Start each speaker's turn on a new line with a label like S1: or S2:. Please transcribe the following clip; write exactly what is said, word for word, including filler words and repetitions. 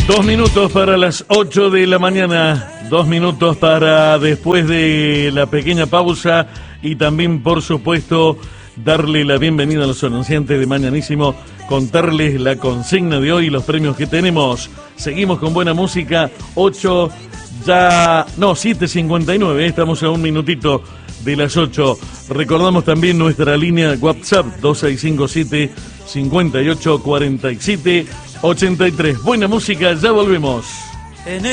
S1: Dos minutos para las ocho de la mañana, dos minutos para después de la pequeña pausa y también, por supuesto, darle la bienvenida a los anunciantes de Mañanísimo, contarles la consigna de hoy y los premios que tenemos. Seguimos con buena música, ocho, ya, no, siete cincuenta y nueve, estamos a un minutito de las ocho. Recordamos también nuestra línea WhatsApp, dos seis cinco siete, cinco ocho cuatro siete, ochenta y tres. Buena música, ya volvemos.